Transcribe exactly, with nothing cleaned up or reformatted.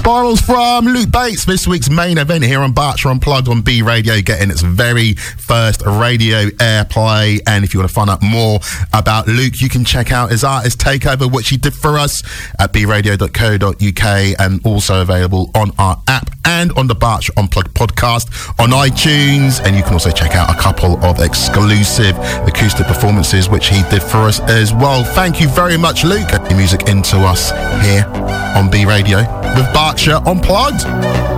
Spirals from Luke Bates, this week's main event here on Berkshire Unplugged on B Radio, getting its very first radio airplay. And if you want to find out more about Luke, you can check out his artist takeover, which he did for us at b radio dot co dot u k, and also available on our app and on the Berkshire Unplugged podcast on iTunes. And you can also check out a couple of exclusive acoustic performances which he did for us as well. Thank you very much, Luke. Get your music into us here on B Radio with Berkshire Unplugged.